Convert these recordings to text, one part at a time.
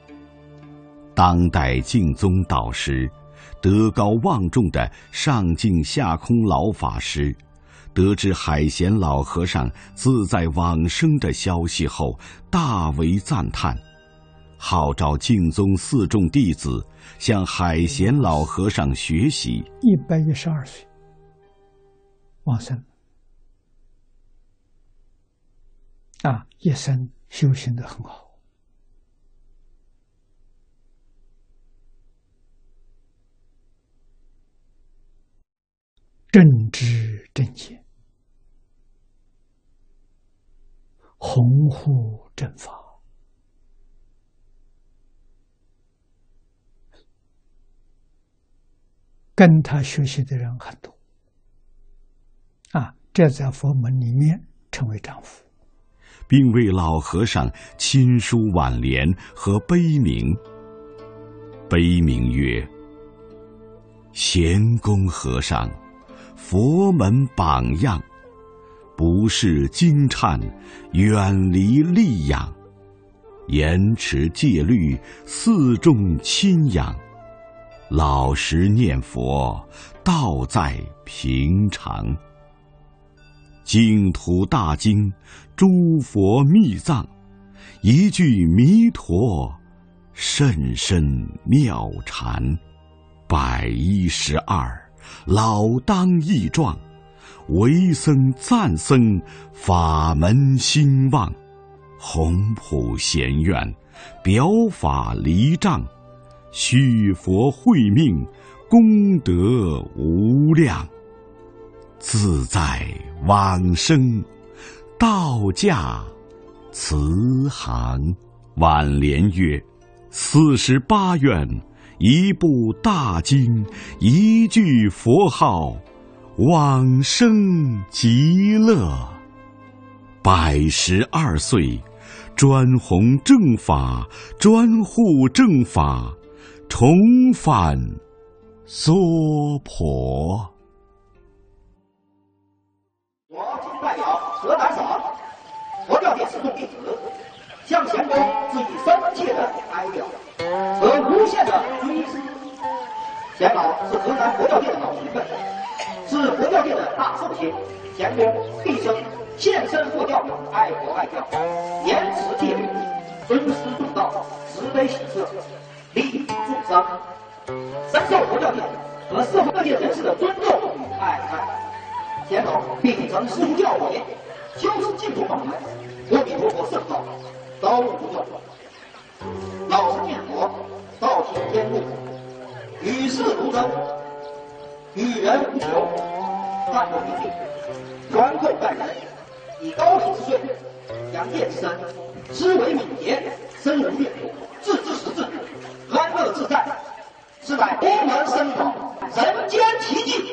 当代净宗导师、德高望重的上净下空老法师，得知海贤老和尚自在往生的消息后，大为赞叹，号召净宗四众弟子向海贤老和尚学习。 112岁往生一生修行得很好。正知正见，弘护正法，跟他学习的人很多这在佛门里面称为丈夫， 并为老和尚亲书挽联和碑铭。碑铭曰：贤公和尚，佛门榜样，不是经忏，远离戾养，严持戒律，四众亲仰，老实念佛，道在平常。净土大经，诸佛密藏，一句弥陀，甚深妙禅。112，老当益壮，为僧赞僧，法门兴旺，宏普贤愿，表法离障，续佛慧命，功德无量。自在往生，道驾慈航。挽联曰：48愿，一部大经，一句佛号，往生极乐。112岁，专弘正法，专护正法，重返娑婆。 我今代表河南省佛教界四众弟子，向贤公致以深切的哀悼和无限的尊师。贤老是河南佛教界的老前辈，是佛教界的大寿星。贤公毕生献身佛教，爱国爱教，严持戒律，尊师重道，慈悲喜舍，利益众生，深受佛教界和社会各界人士的尊重与爱戴。贤老秉承师父教诲，修持净土法门，阿弥陀佛圣道，刀入不断，老实念佛，道行天路，与世如真，与人无求，淡泊平静，宽厚待人，以高品之税，扬业之身，思维敏捷，深入阅读，自知识至，安乐自在，是乃佛门僧道人间奇迹。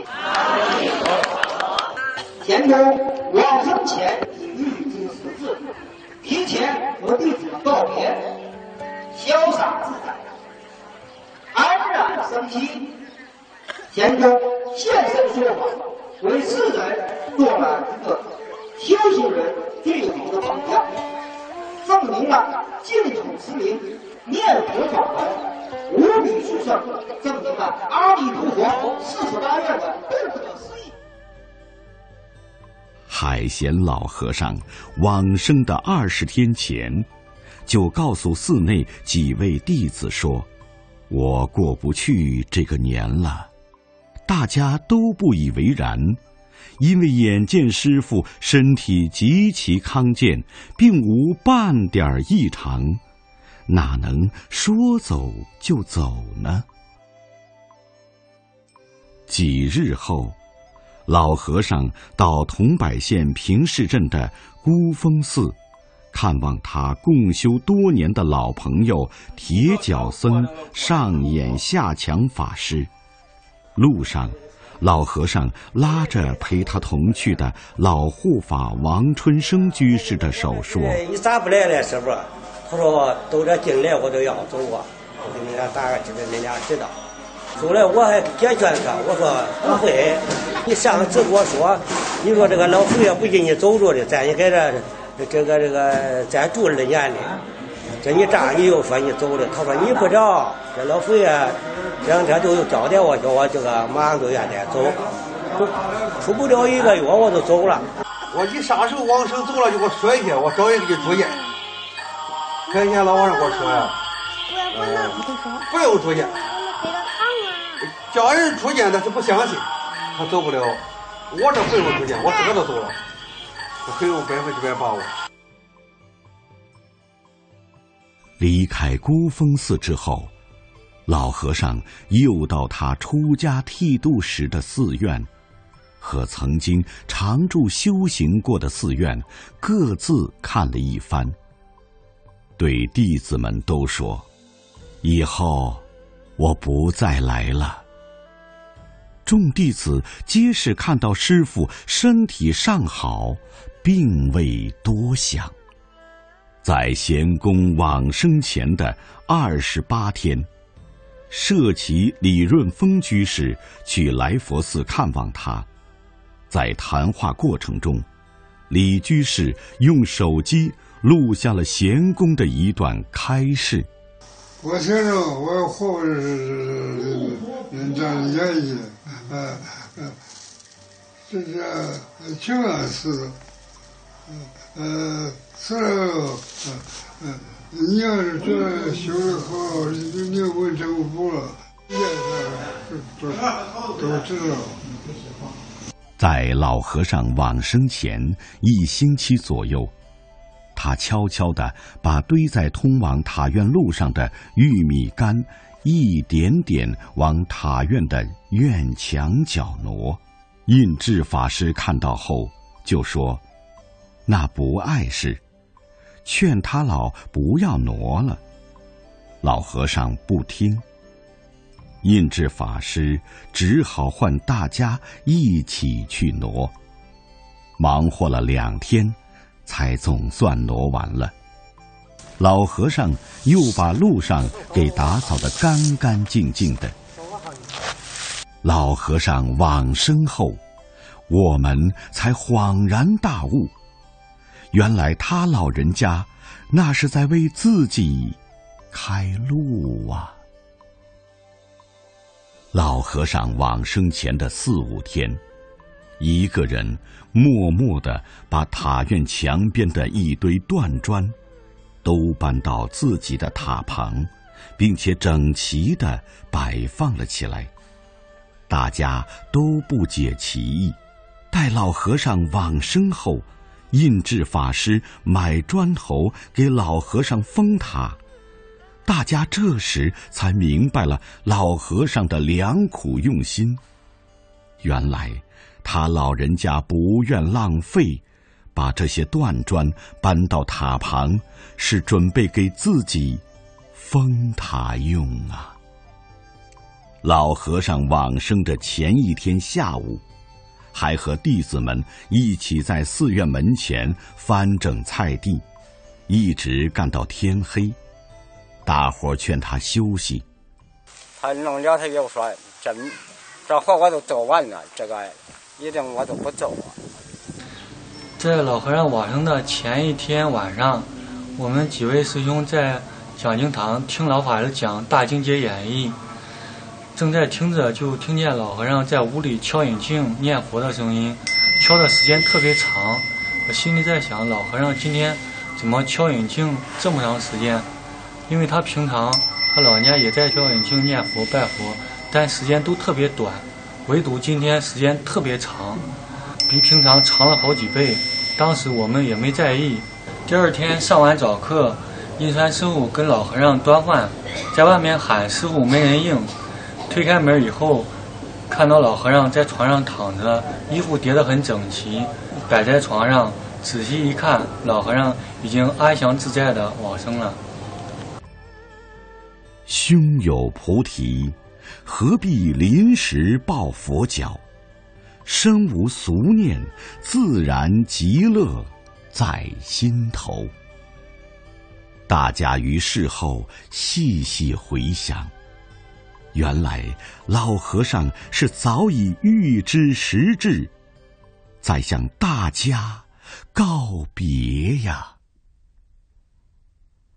贤公往生前已预知时至，提前和弟子们告别，潇洒自在，安然生息。贤公现身说法，为世人做了一个修行人最好的榜样，证明了净土之名，念佛法门无比殊胜，证明了阿弥陀佛48愿的不可思议。 海贤老和尚往生的20天前，就告诉寺内几位弟子说：“我过不去这个年了。”大家都不以为然，因为眼见师父身体极其康健，并无半点异常，哪能说走就走呢？几日后，老和尚到桐柏县平市镇的孤峰寺，看望他共修多年的老朋友铁脚僧上眼下强法师。路上，老和尚拉着陪他同去的老护法王春生居士的手说：“ 你咋不来了，师傅？”他说：“都这进来我都要走啊，我给你俩打个知道，你俩知道。”后来我还解劝他，我说不会，你上次跟我说，你说这个老佛爷不给你走着的，咱也在这个再住2年里， 这一站你又说你走了，他说你不着，这老佛爷这2天都有交代我，叫我这个马上都愿得走，都出不了1个月我就走了。 我一啥时候往生走了就给我说一下，我找人给你住院。看见老和尚给我说呀，不用住院，家人住院他是不相信，他走不了。我这不用住院，我自个都走了，我很有100%把握。 离开孤峰寺之后，老和尚又到他出家剃度时的寺院，和曾经常住修行过的寺院各自看了一番，对弟子们都说：“以后我不再来了。”众弟子皆是看到师父身体尚好，并未多想。在贤公往生前的28天，舍其李润峰居士去来佛寺看望他。在谈话过程中，李居士用手机录下了贤公的一段开示。 我先生，我活着是这样演绎，这是清安寺，虽然你要是觉得修得好，你问政府了，都知道。 在老和尚往生前1星期左右，他悄悄地把堆在通往塔院路上的玉米杆一点点往塔院的院墙角挪。印智法师看到后就说：“那不碍事，劝他老不要挪了。”老和尚不听，印智法师只好唤大家一起去挪，忙活了2天，才总算挪完了。老和尚又把路上给打扫得干干净净的。老和尚往生后，我们才恍然大悟，原来他老人家那是在为自己开路啊。老和尚往生前的4、5天，一个人默默地把塔院墙边的一堆断砖都搬到自己的塔旁，并且整齐地摆放了起来。大家都不解其意。待老和尚往生后，印智法师买砖头给老和尚封塔，大家这时才明白了老和尚的良苦用心。原来他老人家不愿浪费，把这些断砖搬到塔旁，是准备给自己封塔用啊。老和尚往生的前1天下午，还和弟子们一起在寺院门前翻整菜地，一直干到天黑。大伙劝他休息， 他弄了，他又说这活我都做完了，这个一定我都不做了。 在老和尚往生的前1天晚上，我们几位师兄在讲经堂听老法师讲《大经解演义》，正在听着，就听见老和尚在屋里敲引磬念佛的声音，敲的时间特别长。我心里在想，老和尚今天怎么敲引磬这么长时间？因为他平常他老人家也在敲引磬念佛拜佛，但时间都特别短，唯独今天时间特别长，比平常长了好几倍。当时我们也没在意。第2天上完早课，印川师傅跟老和尚端饭，在外面喊师傅没人应。推开门以后，看到老和尚在床上躺着，衣服叠得很整齐，摆在床上。仔细一看，老和尚已经安详自在地往生了。 胸有菩提，何必临时抱佛脚？身无俗念，自然极乐在心头。大家于事后细细回想，原来老和尚是早已预知时至，在向大家告别呀。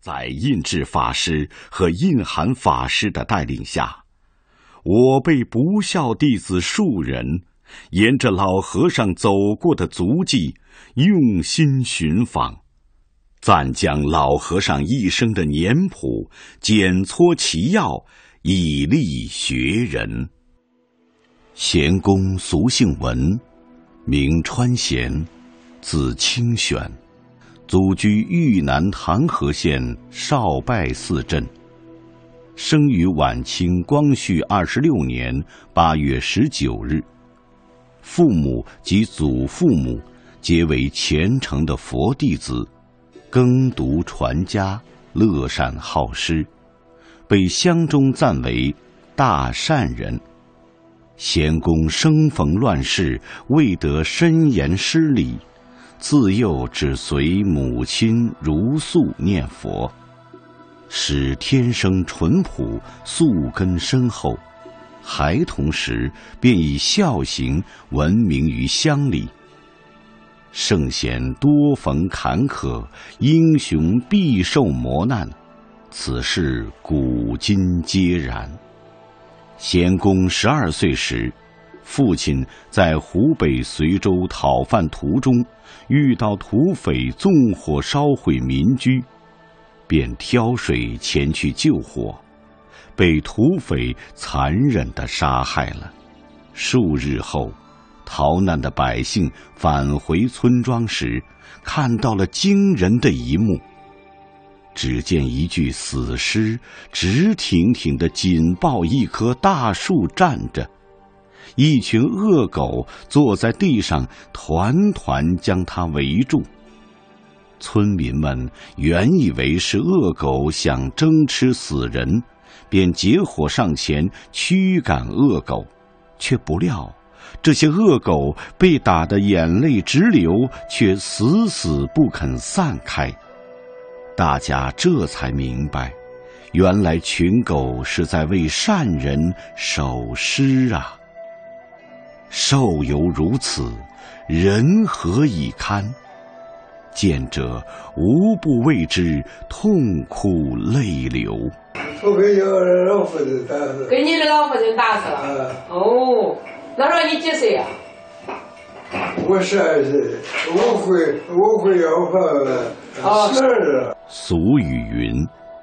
在印制法师和印函法师的带领下，我辈不孝弟子数人，沿着老和尚走过的足迹，用心寻访，暂将老和尚一生的年谱检撮其要，以利学人。贤公俗姓文，名川贤，字清玄，祖居豫南唐河县少拜寺镇，生于晚清光绪26年8月19日。父母及祖父母皆为虔诚的佛弟子，耕读传家，乐善好施，被乡中赞为大善人。贤公生逢乱世，未得深研师礼，自幼只随母亲如素念佛，使天生淳朴，素根深厚。孩童时便以孝行闻名于乡里。圣贤多逢坎坷，英雄必受磨难，此事古今皆然。贤公12岁时，父亲在湖北随州讨饭途中遇到土匪纵火烧毁民居，便挑水前去救火，被土匪残忍地杀害了。数日后，逃难的百姓返回村庄时，看到了惊人的一幕。只见一具死尸直挺挺地紧抱一棵大树站着，一群恶狗坐在地上团团将它围住。村民们原以为是恶狗想争吃死人，便结伙上前驱赶恶狗，却不料这些恶狗被打得眼泪直流，却死死不肯散开。大家这才明白，原来群狗是在为善人守尸啊！兽犹如此，人何以堪？见者无不为之痛哭泪流。 我给老夫人打死。 给你的老夫人打死了。哦，那时候你几岁呀？ 我12岁，我会要饭12了。 俗语云：